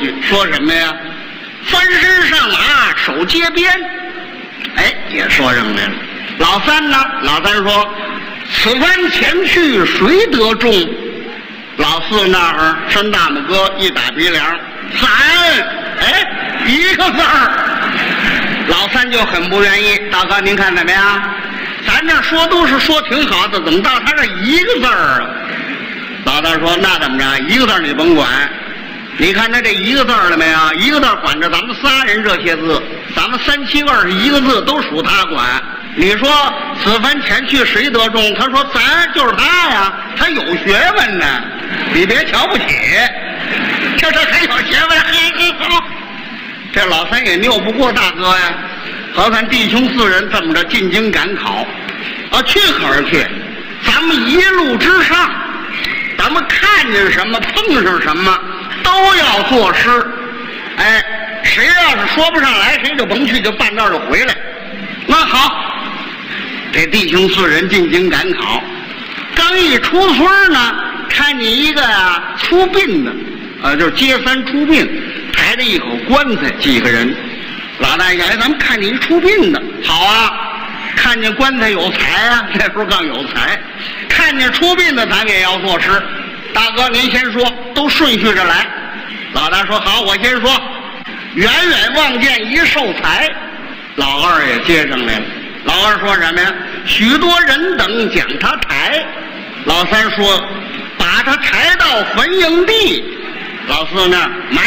句，说什么呀？翻身上马，手接鞭。哎，也说上来了。老三呢？老三说：“此番前去，谁得中？”老四那儿伸大拇哥一打鼻梁，3，哎，一个字儿。老三就很不愿意，大哥您看怎么样？咱这说都是说挺好的，怎么到他这一个字儿啊？老大说：“那怎么着？一个字你甭管。你看他这一个字了没有？一个字管着咱们仨人这些字，咱们3、7、2是一个字都属他管。你说此番前去谁得中？他说咱就是他呀，他有学问呢，你别瞧不起。这还有学问，好。这老三也拗不过大哥呀。好看弟兄4人这么着进京赶考，去可是去，咱们一路之上，咱们看见什么碰上什么都要作诗。哎，谁要是说不上来，谁就甭去，就半道就回来。那好，这弟兄4人进京赶考，刚一出村呢，看见一个出殡的，就是接3出殡，抬着一口棺材，几个人。老大爷，咱们看见一出殡的，好啊，看见棺材有才啊，这时候刚有才，看见出殡的咱也要作诗。大哥您先说，都顺序着来。老大说好，我先说。远远望见一寿材，老二也接上来了。老二说什么呀？许多人等将他抬。老三说把他抬到坟营地。老四呢埋，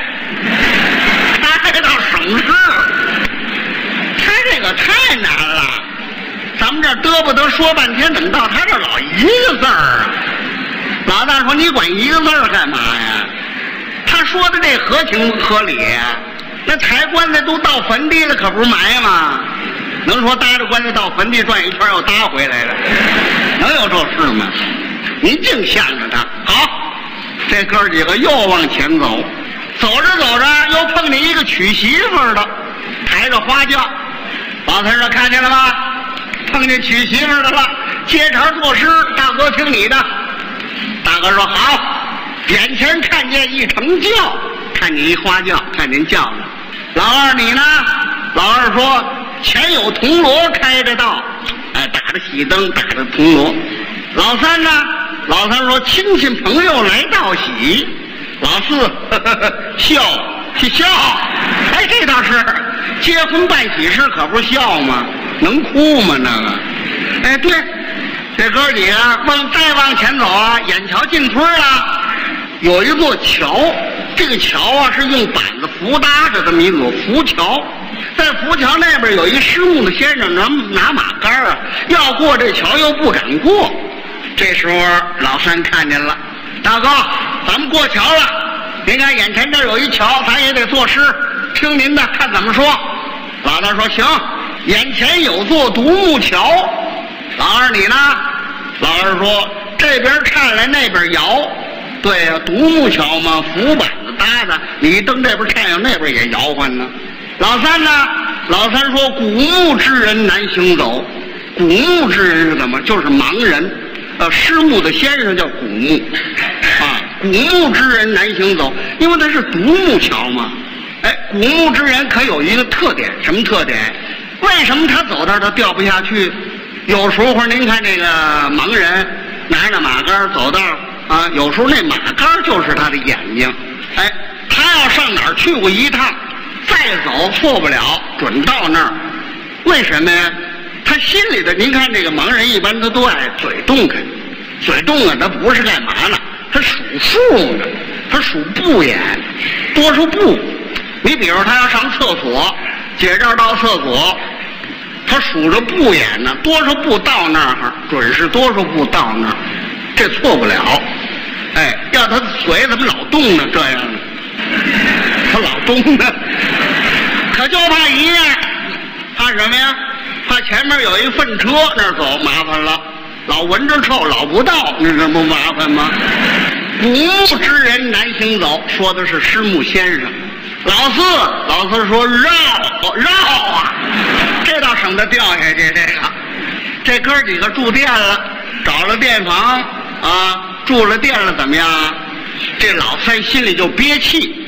抬到省市。他这个太难了，咱们这嘚不得说半天，怎么到他这老一个字儿啊？老大说你管一个字儿干嘛呀？他说的这合情合理呀。那抬棺材都到坟地了，可不是埋吗？能说搭着棺材到坟地转一圈又搭回来了？能有这事吗？您净向着他。好，这哥几个又往前走，走着走着又碰见一个娶媳妇的，抬着花轿。老三说看见了吧？碰见娶媳妇的了，接茬作诗。大哥听你的。大哥说好。眼前看见一乘轿，看见一花轿，看见轿子。老二你呢？老二说前有铜锣开着道，打着喜灯，打着铜锣。老三呢？老三说亲戚朋友来道喜。老四笑去笑。哎，这倒是结婚办喜事，可不是笑吗？能哭吗那个？哎，对，这哥几个再往前走啊，眼瞧进村了。有一座桥，这个桥啊是用板子扶搭着这么一座浮桥，在浮桥那边有一失目的先生拿马杆啊，要过这桥又不敢过。这时候老三看见了，大哥，咱们过桥了，您看眼前这有一桥，咱也得作诗，听您的，看怎么说。老大说行，眼前有座独木桥。老二你呢？老二说这边颤来那边摇。对呀，独木桥嘛，浮板子搭的，你蹬这边颤悠，那边也摇晃呢。老三呢？老三说古木之人难行走。古木之人是怎么？就是盲人，失目的先生叫古木，古木之人难行走，因为他是独木桥嘛。哎，古木之人可有一个特点，什么特点？为什么他走道他掉不下去？有时候您看这个盲人拿着马杆走道。有时候那马杆就是他的眼睛。哎，他要上哪儿去过一趟，再走错不了，准到那儿。为什么呀？他心里的，您看这个盲人一般他都爱嘴动开，嘴动啊，他不是干嘛呢？他数数呢，他数步眼，多少步。你比如他要上厕所，解这儿到厕所，他数着步眼呢，多少步到那儿，准是多少步到那儿。这错不了。哎，要他嘴怎么老动呢？这样的，他老动呢，可就怕一样，怕什么呀？怕前面有一粪车那儿走，麻烦了，老闻着臭，老不到，那这不麻烦吗？古木之人难行走，说的是失目先生。老四说绕啊，这倒省得掉下去。这哥几个住店了，找了店房。住了店了怎么样？这老三心里就憋气，